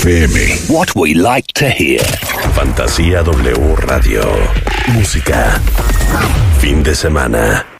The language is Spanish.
FM. What we like to hear. Fantasía W Radio. Música. Fin de semana.